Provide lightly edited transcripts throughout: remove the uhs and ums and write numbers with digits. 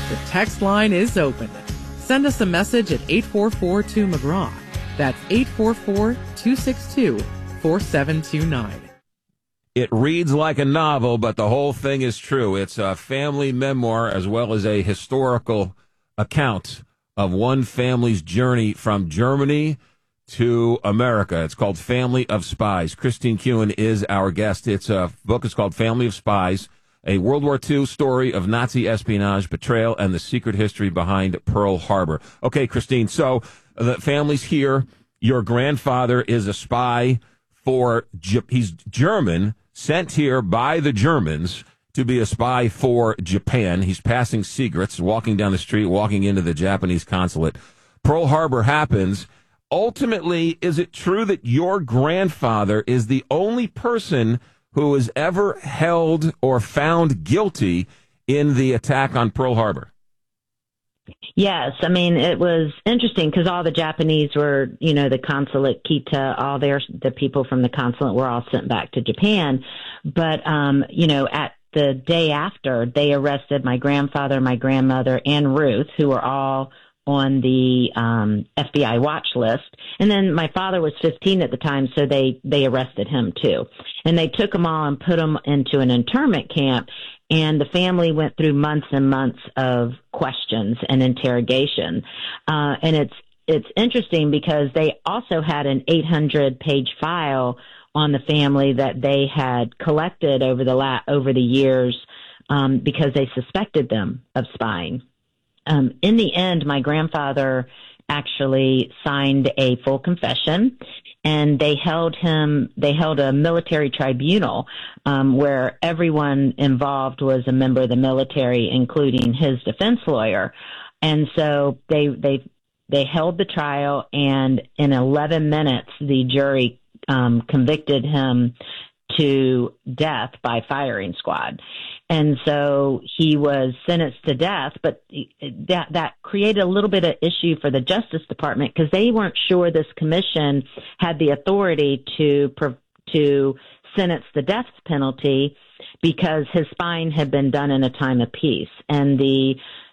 The text line is open. Send us a message at 844-2-McGraw. That's 844-262-4729. It reads like a novel, but the whole thing is true. It's a family memoir as well as a historical account of one family's journey from Germany to America. It's called Family of Spies. Christine Kuhn is our guest. It's a book. It's called Family of Spies, a World War II story of Nazi espionage, betrayal, and the secret history behind Pearl Harbor. Okay, Christine, so the family's here. Your grandfather is a spy he's German, sent here by the Germans to be a spy for Japan. He's passing secrets, walking down the street, walking into the Japanese consulate. Pearl Harbor happens. Ultimately, is it true that your grandfather is the only person who was ever held or found guilty in the attack on Pearl Harbor? Yes. I mean, it was interesting because all the Japanese were, the consulate, Kita, the people from the consulate were all sent back to Japan. But, at the day after, they arrested my grandfather, my grandmother, and Ruth, who were all on the FBI watch list. And then my father was 15 at the time, so they arrested him too. And they took them all and put them into an internment camp. And the family went through months and months of questions and interrogation. And it's interesting because they also had an 800-page file on the family that they had collected over the years because they suspected them of spying. In the end, my grandfather actually signed a full confession, and they held a military tribunal where everyone involved was a member of the military, including his defense lawyer. And so they held the trial, and in 11 minutes, the jury convicted him to death by firing squad. And so he was sentenced to death, but that created a little bit of issue for the Justice Department because they weren't sure this commission had the authority to sentence the death penalty because his spying had been done in a time of peace. And the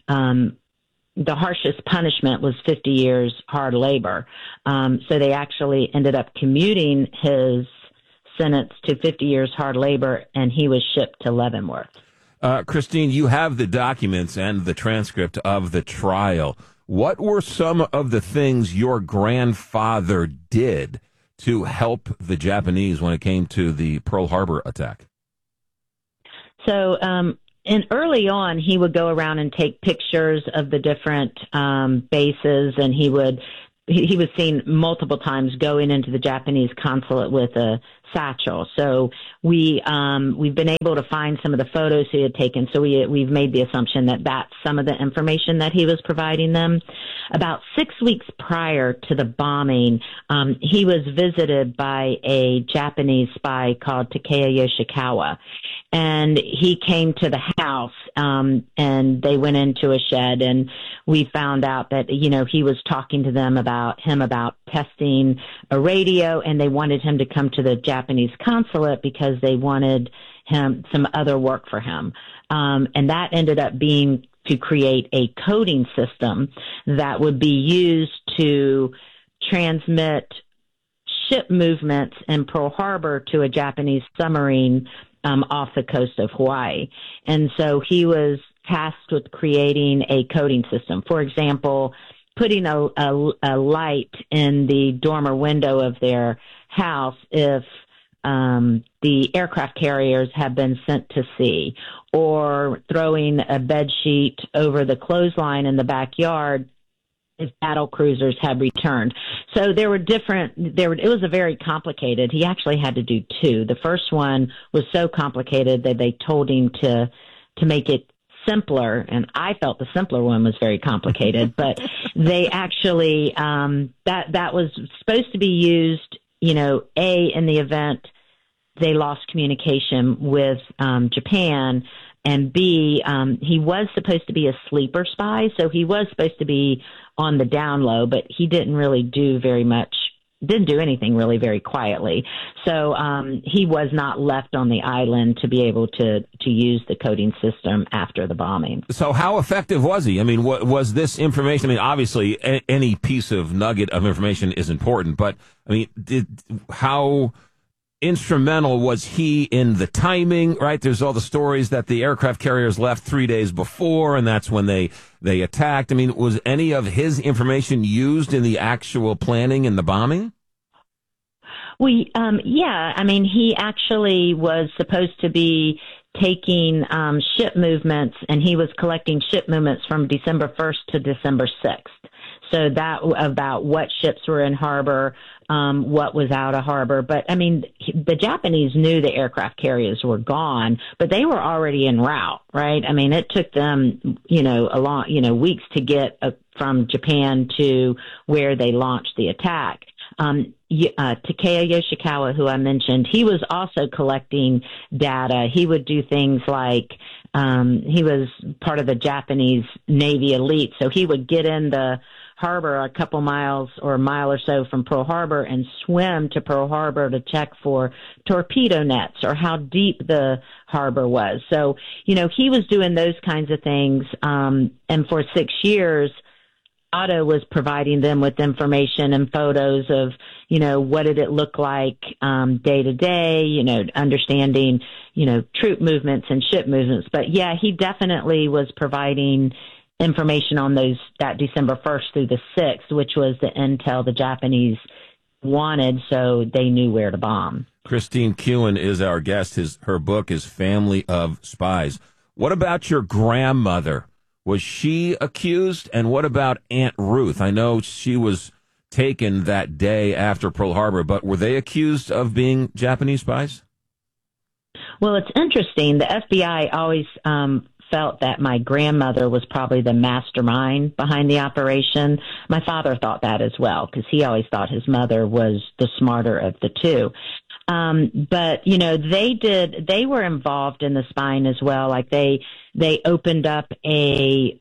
harshest punishment was 50 years hard labor. So they actually ended up commuting his sentence to 50 years hard labor, and he was shipped to Leavenworth. Christine, you have the documents and the transcript of the trial. What were some of the things your grandfather did to help the Japanese when it came to the Pearl Harbor attack? So, and early on, he would go around and take pictures of the different bases, and he was seen multiple times going into the Japanese consulate with a satchel. So we've been able to find some of the photos he had taken. So we've made the assumption that that's some of the information that he was providing them. About 6 weeks prior to the bombing, he was visited by a Japanese spy called Takeo Yoshikawa. And he came to the house, and they went into a shed, and we found out that, he was talking to them about testing a radio, and they wanted him to come to the Japanese consulate because they wanted him some other work for him. And that ended up being to create a coding system that would be used to transmit ship movements in Pearl Harbor to a Japanese submarine off the coast of Hawaii. And so he was tasked with creating a coding system. For example, putting a light in the dormer window of their house if the aircraft carriers have been sent to sea, or throwing a bed sheet over the clothesline in the backyard if battle cruisers had returned. So it was a very complicated, he actually had to do two. The first one was so complicated that they told him to make it simpler, and I felt the simpler one was very complicated, but they actually, that was supposed to be used, in the event they lost communication with Japan, and B, he was supposed to be a sleeper spy, so he was supposed to be on the down low, but he didn't really do very much, didn't do anything really very quietly. So he was not left on the island to be able to use the coding system after the bombing. So how effective was he? I mean, was this information? I mean, obviously, any piece of nugget of information is important, but I mean, how instrumental was he in the timing, right? There's all the stories that the aircraft carriers left 3 days before, and that's when they attacked. I mean, was any of his information used in the actual planning and the bombing? Yeah. I mean, he actually was supposed to be taking ship movements, and he was collecting ship movements from December 1st to December 6th. So that about what ships were in harbor, what was out of harbor. But I mean, the Japanese knew the aircraft carriers were gone, but they were already en route, right? I mean, it took them, weeks to get from Japan to where they launched the attack. Takeo Yoshikawa, who I mentioned, he was also collecting data. He would do things like, he was part of the Japanese Navy elite, so he would get in the harbor a couple miles or a mile or so from Pearl Harbor and swim to Pearl Harbor to check for torpedo nets or how deep the harbor was. So, he was doing those kinds of things. And for 6 years, Otto was providing them with information and photos of, what did it look like day to day, understanding, troop movements and ship movements. But yeah, he definitely was providing information on that December 1st through the 6th, which was the intel the Japanese wanted, so they knew where to bomb. Christine Kewen is our guest. Her book is Family of Spies. What about your grandmother? Was she accused? And what about Aunt Ruth? I know she was taken that day after Pearl Harbor, but were they accused of being Japanese spies? Well, it's interesting. The FBI always felt that my grandmother was probably the mastermind behind the operation. My father thought that as well, because he always thought his mother was the smarter of the two. But, they were involved in the spying as well. Like they opened up a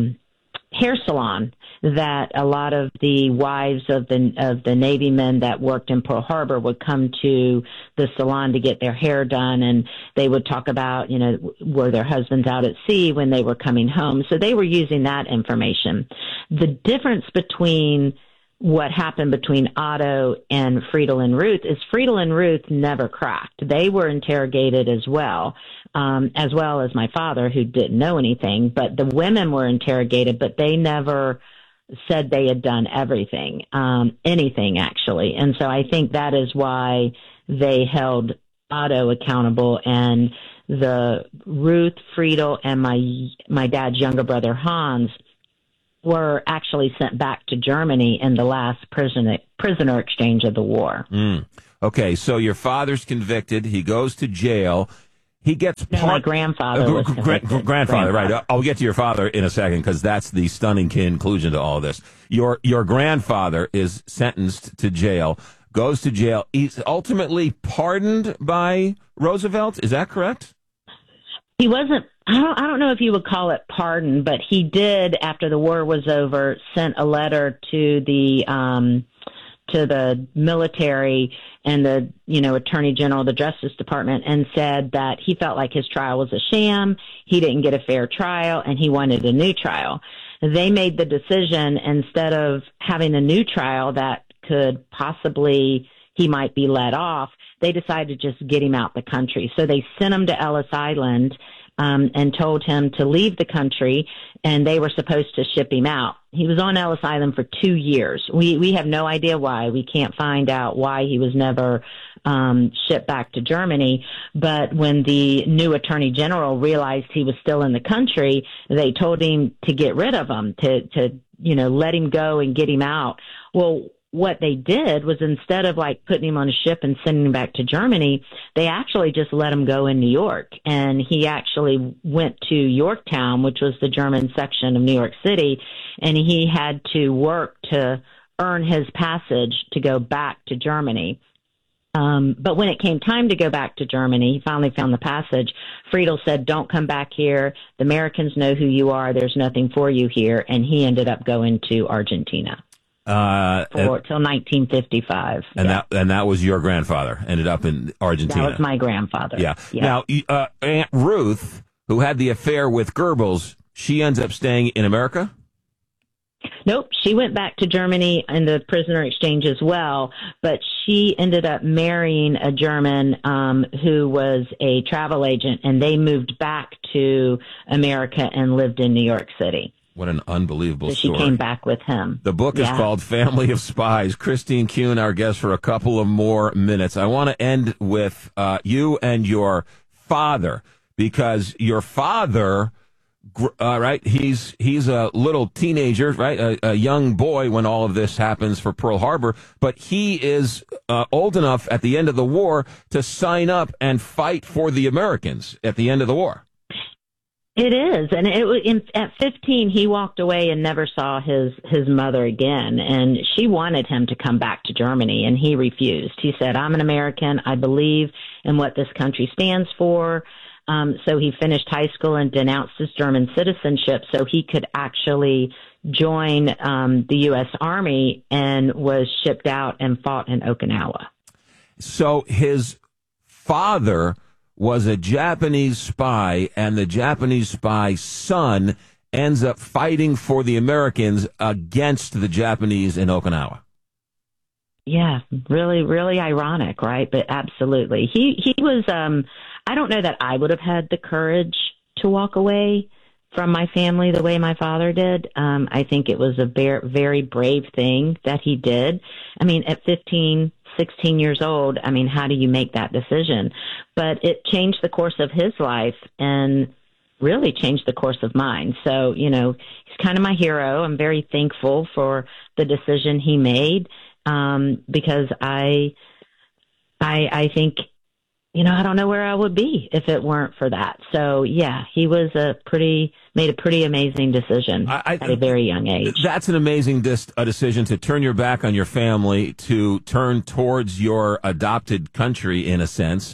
hair salon that a lot of the wives of the Navy men that worked in Pearl Harbor would come to the salon to get their hair done, and they would talk about, were their husbands out at sea when they were coming home. So they were using that information. The difference between what happened between Otto and Friedel and Ruth is Friedel and Ruth never cracked. They were interrogated as well as my father, who didn't know anything. But the women were interrogated, but they never said they had done anything actually. And so I think that is why they held Otto accountable, and the Ruth, Friedel, and my dad's younger brother Hans were actually sent back to Germany in the last prisoner exchange of the war. Okay, so your father's convicted. He goes to jail. He gets my grandfather was convicted. Grandfather, right. I'll get to your father in a second, because that's the stunning conclusion to all of this. Your grandfather is sentenced to jail, goes to jail. He's ultimately pardoned by Roosevelt. Is that correct? He wasn't. I don't know if you would call it pardon, but he did, after the war was over, sent a letter to the military and the, Attorney General, the Justice Department, and said that he felt like his trial was a sham. He didn't get a fair trial, and he wanted a new trial. They made the decision, instead of having a new trial that could possibly, he might be let off, they decided to just get him out the country. So they sent him to Ellis Island and told him to leave the country, and they were supposed to ship him out. He was on Ellis Island for 2 years. We have no idea why. We can't find out why he was never shipped back to Germany. But when the new Attorney General realized he was still in the country, they told him to get rid of him, to let him go and get him out. Well, what they did was, instead of putting him on a ship and sending him back to Germany, they actually just let him go in New York. And he actually went to Yorktown, which was the German section of New York City, and he had to work to earn his passage to go back to Germany. But when it came time to go back to Germany, he finally found the passage. Friedel said, "Don't come back here. The Americans know who you are. There's nothing for you here." And he ended up going to Argentina. till 1955. And that was your grandfather. Ended up in Argentina. That was my grandfather. Yeah. Now, Aunt Ruth, who had the affair with Goebbels, she ends up staying in America? Nope, she went back to Germany in the prisoner exchange as well, but she ended up marrying a German who was a travel agent, and they moved back to America and lived in New York City. What an unbelievable story. She came back with him. The book is called Family of Spies. Christine Kuhn, our guest for a couple of more minutes. I want to end with you and your father, because your father... right, he's a little teenager, right, a young boy when all of this happens for Pearl Harbor, but he is old enough at the end of the war to sign up and fight for the Americans at the end of the war. It is, and at 15, he walked away and never saw his mother again, and she wanted him to come back to Germany, and he refused. He said, "I'm an American. I believe in what this country stands for." So he finished high school and denounced his German citizenship so he could actually join the U.S. Army, and was shipped out and fought in Okinawa. So his father was a Japanese spy, and the Japanese spy's son ends up fighting for the Americans against the Japanese in Okinawa. Yeah, really, really ironic, right? But absolutely. He was, I don't know that I would have had the courage to walk away from my family the way my father did. I think it was a very brave thing that he did. I mean, at 15, 16 years old, I mean, how do you make that decision? But it changed the course of his life and really changed the course of mine. So, you know, he's kind of my hero. I'm very thankful for the decision he made. Because I think, you know, I don't know where I would be if it weren't for that. So yeah, he was made a pretty amazing decision at a very young age. That's an amazing decision to turn your back on your family, to turn towards your adopted country in a sense,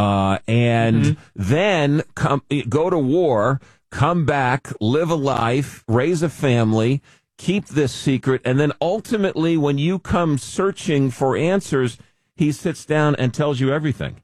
and then go to war, come back, live a life, raise a family, keep this secret, and then ultimately when you come searching for answers, he sits down and tells you everything.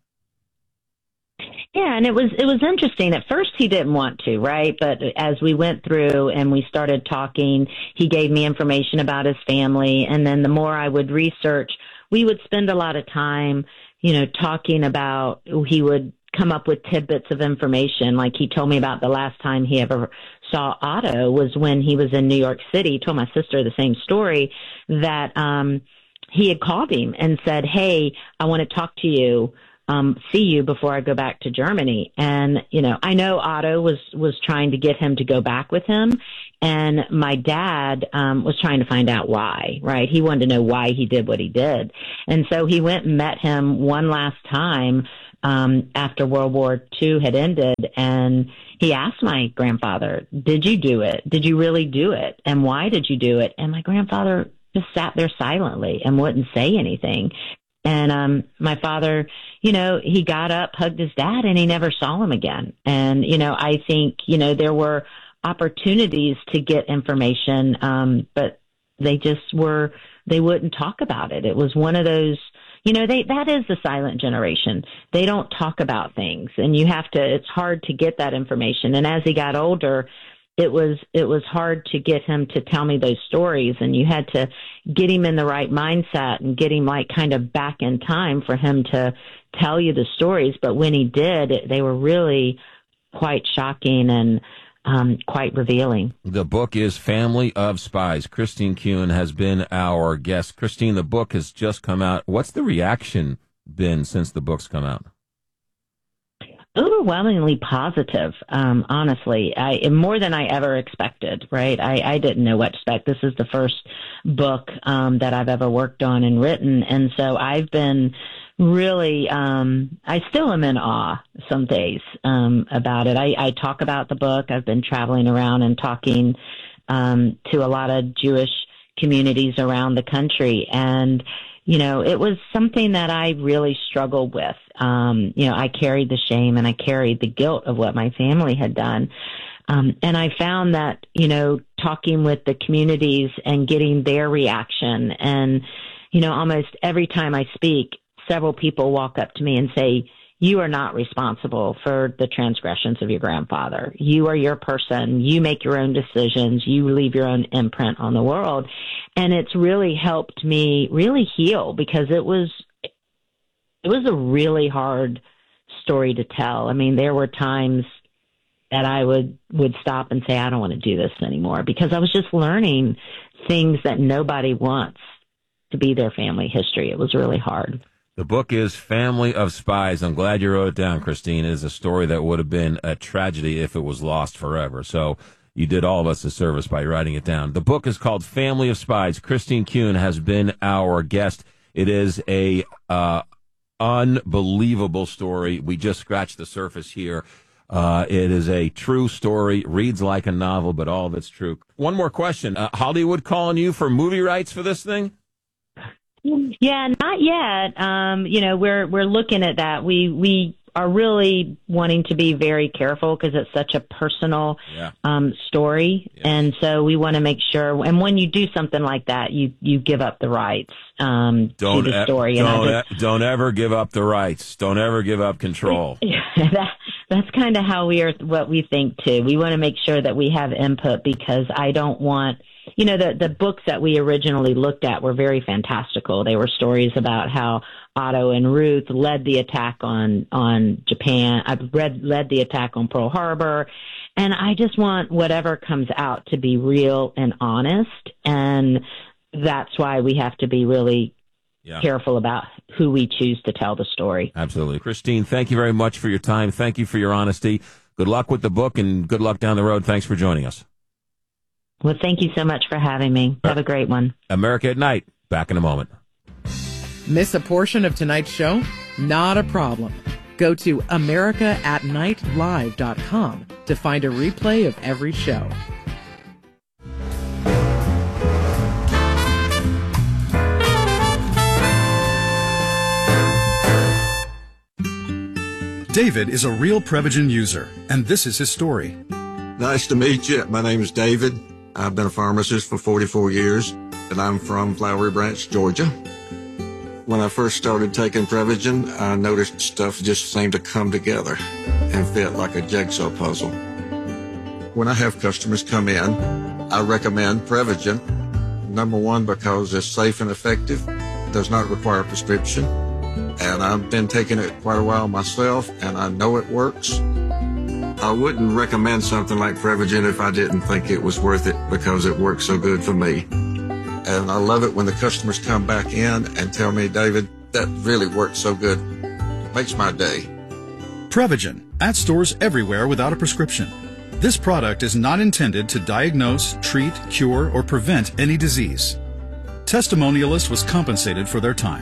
Yeah, and it was interesting. At first he didn't want to, right? But as we went through and we started talking, he gave me information about his family, and then the more I would research, we would spend a lot of time, you know, talking about, he would come up with tidbits of information. Like he told me about the last time he ever saw Otto was when he was in New York City. He told my sister the same story, that he had called him and said, "Hey, I want to talk to you, see you before I go back to Germany." And, you know, I know Otto was trying to get him to go back with him. And my dad was trying to find out why, right? He wanted to know why he did what he did. And so he went and met him one last time after World War II had ended, and he asked my grandfather, "Did you do it? Did you really do it? And why did you do it?" And my grandfather just sat there silently and wouldn't say anything. And my father, you know, he got up, hugged his dad, and he never saw him again. And, you know, I think, you know, there were opportunities to get information, but they wouldn't talk about it. It was one of those, you know, that is the silent generation. They don't talk about things, and it's hard to get that information. And as he got older, it was hard to get him to tell me those stories, and you had to get him in the right mindset and get him like kind of back in time for him to tell you the stories. But when he did, they were really quite shocking and quite revealing. The book is Family of Spies. Christine Kuhn has been our guest. Christine, the book has just come out. What's the reaction been since the book's come out? Overwhelmingly positive, honestly. More than I ever expected, right? I didn't know what to expect. This is the first book that I've ever worked on and written, and so I've been really, I still am in awe some days about it. I talk about the book. I've been traveling around and talking to a lot of Jewish communities around the country, and you know, it was something that I really struggled with. You know, I carried the shame and I carried the guilt of what my family had done. And I found that, talking with the communities and getting their reaction, and, almost every time I speak, several people walk up to me and say, you are not responsible for the transgressions of your grandfather. You are your person. You make your own decisions. You leave your own imprint on the world. And it's really helped me really heal, because it was a really hard story to tell. I mean, there were times that I would stop and say, I don't want to do this anymore, because I was just learning things that nobody wants to be their family history. It was really hard. The book is Family of Spies. I'm glad you wrote it down, Christine. It is a story that would have been a tragedy if it was lost forever. So you did all of us a service by writing it down. The book is called Family of Spies. Christine Kuhn has been our guest. It is a unbelievable story. We just scratched the surface here. It is a true story, reads like a novel, but all of it's true. One more question. Hollywood calling you for movie rights for this thing? Yeah, not yet. We're looking at that. We are really wanting to be very careful, because it's such a personal story. Yes. And so we want to make sure, and when you do something like that, you give up the rights to the story. Don't ever give up the rights. Don't ever give up control. That's kind of how what we think too. We want to make sure that we have input, because I don't want, the books that we originally looked at were very fantastical. They were stories about how Otto and Ruth led the attack on Japan. Led the attack on Pearl Harbor. And I just want whatever comes out to be real and honest. And that's why we have to be really careful about who we choose to tell the story. Absolutely. Christine, thank you very much for your time. Thank you for your honesty. Good luck with the book, and good luck down the road. Thanks for joining us. Well, thank you so much for having me. Have a great one. America at Night. Back in a moment. Miss a portion of tonight's show? Not a problem. Go to americaatnightlive.com to find a replay of every show. David is a real Prevagen user, and this is his story. Nice to meet you. My name is David. I've been a pharmacist for 44 years, and I'm from Flowery Branch, Georgia. When I first started taking Prevagen, I noticed stuff just seemed to come together and fit like a jigsaw puzzle. When I have customers come in, I recommend Prevagen. Number one, because it's safe and effective, does not require a prescription, and I've been taking it quite a while myself, and I know it works. I wouldn't recommend something like Prevagen if I didn't think it was worth it, because it works so good for me. And I love it when the customers come back in and tell me, David, that really worked so good. It makes my day. Prevagen, at stores everywhere without a prescription. This product is not intended to diagnose, treat, cure, or prevent any disease. Testimonialist was compensated for their time.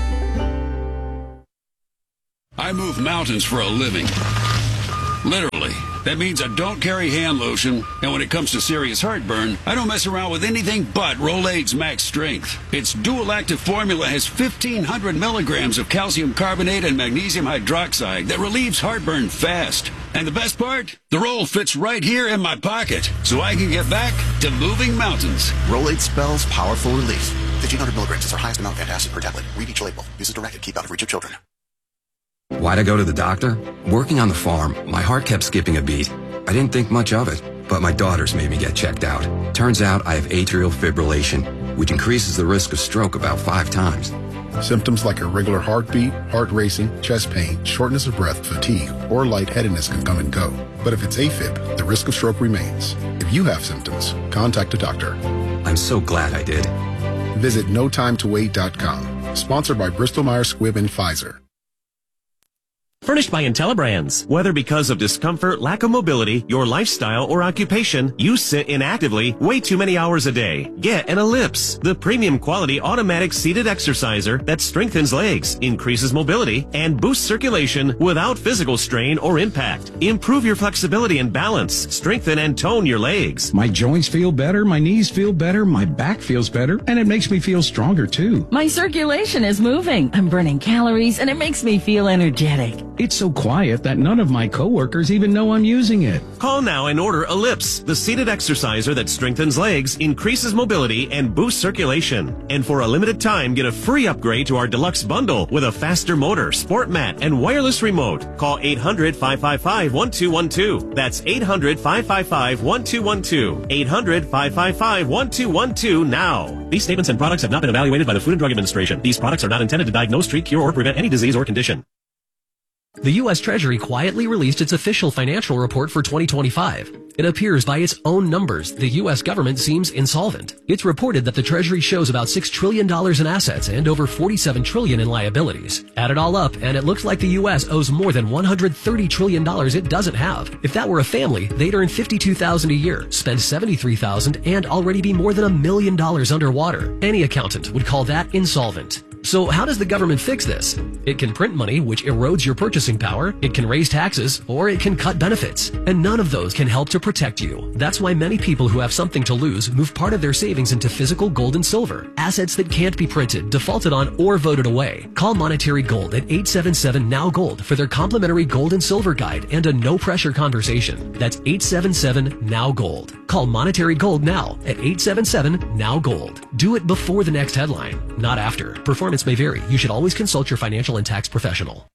I move mountains for a living. Literally. That means I don't carry hand lotion, and when it comes to serious heartburn, I don't mess around with anything but Rolaids Max Strength. Its dual-active formula has 1,500 milligrams of calcium carbonate and magnesium hydroxide that relieves heartburn fast. And the best part? The roll fits right here in my pocket, so I can get back to moving mountains. Rolaids spells powerful relief. 1,500 milligrams is our highest amount of antacid per tablet. Read each label. Use as directed. Keep out of reach of children. Why'd I go to the doctor? Working on the farm, my heart kept skipping a beat. I didn't think much of it, but my daughters made me get checked out. Turns out I have atrial fibrillation, which increases the risk of stroke about 5 times. Symptoms like irregular heartbeat, heart racing, chest pain, shortness of breath, fatigue, or lightheadedness can come and go. But if it's AFib, the risk of stroke remains. If you have symptoms, contact a doctor. I'm so glad I did. Visit NoTimeToWait.com. Sponsored by Bristol-Myers Squibb and Pfizer. Furnished by IntelliBrands. Whether because of discomfort, lack of mobility, your lifestyle, or occupation, you sit inactively way too many hours a day. Get an Ellipse, the premium quality automatic seated exerciser that strengthens legs, increases mobility, and boosts circulation without physical strain or impact. Improve your flexibility and balance. Strengthen and tone your legs. My joints feel better, my knees feel better, my back feels better, and it makes me feel stronger too. My circulation is moving. I'm burning calories, and it makes me feel energetic. It's so quiet that none of my coworkers even know I'm using it. Call now and order Ellipse, the seated exerciser that strengthens legs, increases mobility, and boosts circulation. And for a limited time, get a free upgrade to our deluxe bundle with a faster motor, sport mat, and wireless remote. Call 800-555-1212. That's 800-555-1212. 800-555-1212 now. These statements and products have not been evaluated by the Food and Drug Administration. These products are not intended to diagnose, treat, cure, or prevent any disease or condition. The U.S. Treasury quietly released its official financial report for 2025. It appears by its own numbers the U.S. government seems insolvent. It's reported that the Treasury shows about $6 trillion in assets and over $47 trillion in liabilities. Add it all up, and it looks like the U.S. owes more than $130 trillion it doesn't have. If that were a family, they'd earn $52,000 a year, spend $73,000, and already be more than $1 million underwater. Any accountant would call that insolvent. So how does the government fix this? It can print money, which erodes your purchasing power, it can raise taxes, or it can cut benefits. And none of those can help to protect you. That's why many people who have something to lose move part of their savings into physical gold and silver, assets that can't be printed, defaulted on, or voted away. Call Monetary Gold at 877-NOW-GOLD for their complimentary gold and silver guide and a no-pressure conversation. That's 877-NOW-GOLD. Call Monetary Gold now at 877-NOW-GOLD. Do it before the next headline, not after. Performance may vary. You should always consult your financial and tax professional.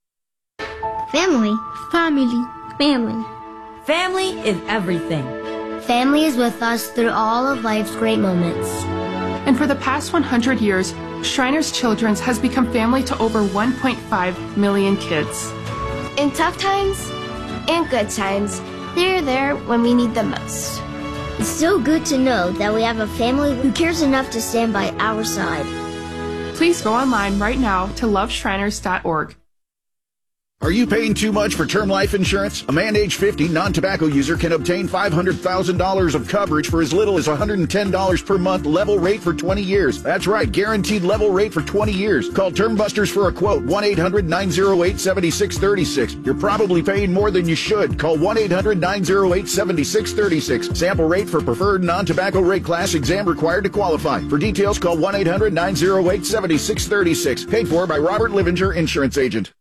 Family. Family. Family. Family is everything. Family is with us through all of life's great moments. And for the past 100 years, Shriners Children's has become family to over 1.5 million kids. In tough times and good times, they're there when we need them most. It's so good to know that we have a family who cares enough to stand by our side. Please go online right now to loveshriners.org. Are you paying too much for term life insurance? A man age 50 non-tobacco user can obtain $500,000 of coverage for as little as $110 per month, level rate for 20 years. That's right, guaranteed level rate for 20 years. Call Term Busters for a quote, 1-800-908-7636. You're probably paying more than you should. Call 1-800-908-7636. Sample rate for preferred non-tobacco rate class, exam required to qualify. For details, call 1-800-908-7636. Paid for by Robert Livinger, Insurance Agent.